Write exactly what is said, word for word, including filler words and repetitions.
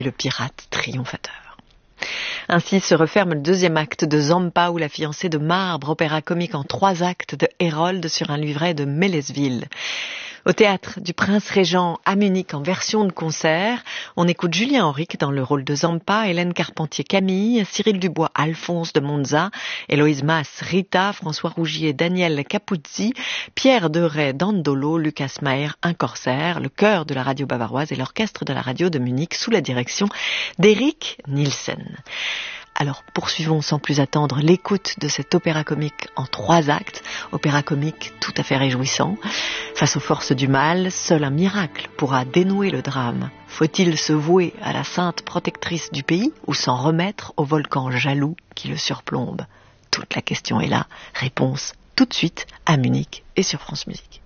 le pirate triomphateur. Ainsi se referme le deuxième acte de Zampa ou la fiancée de marbre, opéra comique en trois actes de Hérold sur un livret de Mélesville. Au théâtre du Prince-Régent à Munich en version de concert, on écoute Julien Henrique dans le rôle de Zampa, Hélène Carpentier-Camille, Cyril Dubois Alphonse de Monza, Héloïse Masse Rita, François Rougier Daniel Capuzzi, Pierre Deray Dandolo, Lucas Maher un corsaire, le chœur de la radio bavaroise et l'orchestre de la radio de Munich sous la direction d'Eric Nielsen. Alors poursuivons sans plus attendre l'écoute de cet opéra comique en trois actes, opéra comique tout à fait réjouissant. Face aux forces du mal, seul un miracle pourra dénouer le drame. Faut-il se vouer à la sainte protectrice du pays ou s'en remettre au volcan jaloux qui le surplombe? Toute la question est là. Réponse tout de suite à Munich et sur France Musique.